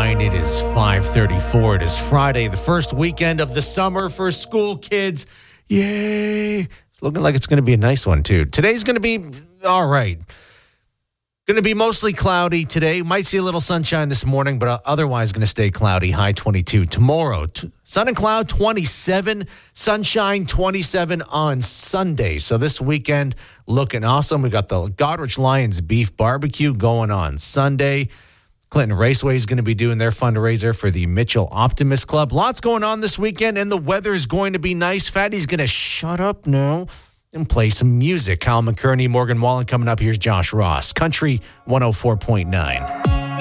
9. It is 5:34. It is Friday, the first weekend of the summer for school kids. Yay. It's looking like it's going to be a nice one, too. Today's going to be all right. Going to be mostly cloudy today. Might see a little sunshine this morning, but otherwise going to stay cloudy. High 22. Tomorrow, sun and cloud 27. Sunshine 27 on Sunday. So this weekend looking awesome. We got the Goderich Lions Beef Barbecue going on Sunday. Clinton Raceway is going to be doing their fundraiser for the Mitchell Optimist Club. Lots going on this weekend, and the weather is going to be nice. Fatty's going to shut up now and play some music. Kyle McCurney, Morgan Wallen coming up. Here's Josh Ross, Country 104.9.